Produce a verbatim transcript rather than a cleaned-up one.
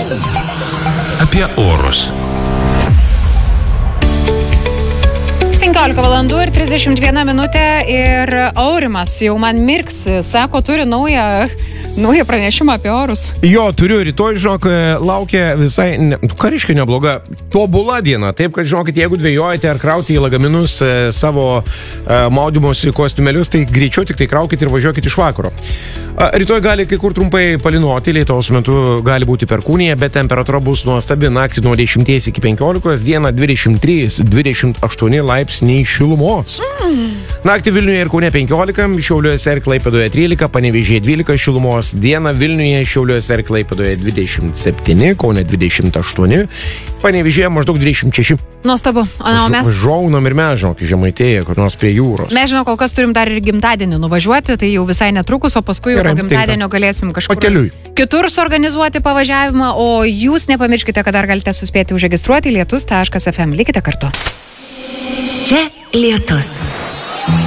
Apie orus. penkiolika valandų ir trisdešimt viena minutė ir Aurimas jau man mirksi, sako, turi naują, naują pranešimą apie orus. Jo, turiu, rytoj, žinok, laukia visai, ne, ką reiškia nebloga, tobula diena. Taip, kad, žinokit, jeigu dvejojate ar krauti į lagaminus e, savo e, maudymosi kostiumėlius, tai greičiau tik tai kraukit ir važiuokit iš vakaro. A, rytoj gali kai kur trumpai palinoti, lietaus metu gali būti perkūnija, bet temperatūra bus nuostabi, naktį nuo dešimties iki penkiolikos, dieną dvidešimt trys dvidešimt aštuoni laipsniai šilumos. Mm. Naktį Vilniuje ir Kaune penkiolika, Šiauliuose ir Klaipėdoje trylika, Panevėžyje dvylika šilumos, dieną Vilniuje, Šiauliuose ir Klaipėdoje dvidešimt septyni, Kaune dvidešimt aštuoni, Panevėžyje maždaug dvidešimt šeši. Nuostabu. O na, o mes... Žaunam ir mes, žinok, Žemaitėje, kur nors prie jūros. Mes, žinok, kol kas turim dar ir gimtadienį nuvažiuoti, tai jau visai netrukus, o paskui jau po gimtadienio galėsim kažkur pakeliui kitur suorganizuoti pavažiavimą, o jūs nepamirškite, kad dar galite suspėti užregistruoti lietus taškas ef em. Likite kartu. Čia Lietus.